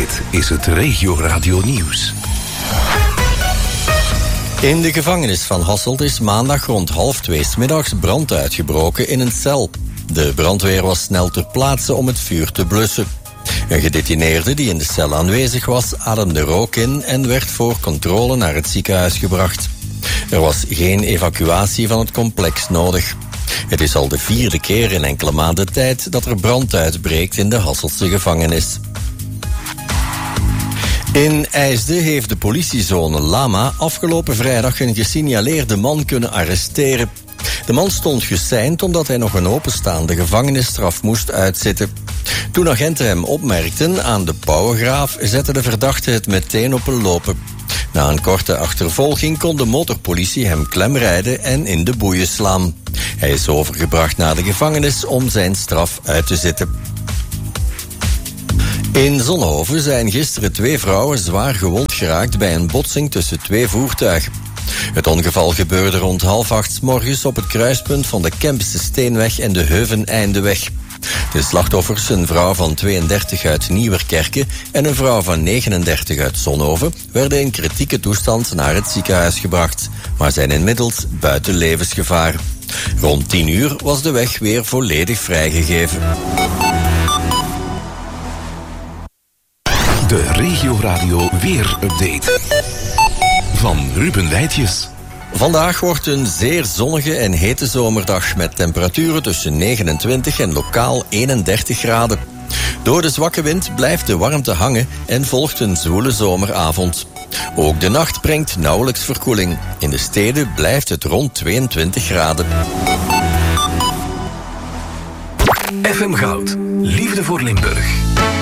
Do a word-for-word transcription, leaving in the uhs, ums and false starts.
Dit is het Regio Radio Nieuws. In de gevangenis van Hasselt is maandag rond half twee 's middags brand uitgebroken in een cel. De brandweer was snel ter plaatse om het vuur te blussen. Een gedetineerde die in de cel aanwezig was, ademde rook in en werd voor controle naar het ziekenhuis gebracht. Er was geen evacuatie van het complex nodig. Het is al de vierde keer in enkele maanden tijd dat er brand uitbreekt in de Hasseltse gevangenis. In IJsde heeft de politiezone Lama afgelopen vrijdag een gesignaleerde man kunnen arresteren. De man stond geseind omdat hij nog een openstaande gevangenisstraf moest uitzitten. Toen agenten hem opmerkten aan de Pauwengraaf, zette de verdachte het meteen op een lopen. Na een korte achtervolging kon de motorpolitie hem klemrijden en in de boeien slaan. Hij is overgebracht naar de gevangenis om zijn straf uit te zitten. In Zonhoven zijn gisteren twee vrouwen zwaar gewond geraakt bij een botsing tussen twee voertuigen. Het ongeval gebeurde rond half acht 's morgens op het kruispunt van de Kempse Steenweg en de Heuveneindeweg. De slachtoffers, een vrouw van tweeëndertig uit Nieuwerkerke en een vrouw van negenendertig uit Zonhoven, werden in kritieke toestand naar het ziekenhuis gebracht, maar zijn inmiddels buiten levensgevaar. Rond tien uur was de weg weer volledig vrijgegeven. De Regio Radio Weer-update van Ruben Weitjes. Vandaag wordt een zeer zonnige en hete zomerdag met temperaturen tussen negenentwintig en lokaal eenendertig graden. Door de zwakke wind blijft de warmte hangen en volgt een zwoele zomeravond. Ook de nacht brengt nauwelijks verkoeling. In de steden blijft het rond tweeëntwintig graden. F M Goud. Liefde voor Limburg.